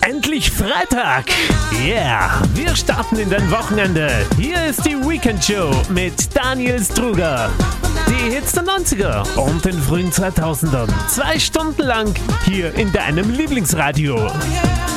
Endlich Freitag! Yeah! Wir starten in dein Wochenende. Hier ist die Weekend Show mit Daniel Struger. Die Hits der 90er und den frühen 2000ern. 2 Stunden lang hier in deinem Lieblingsradio.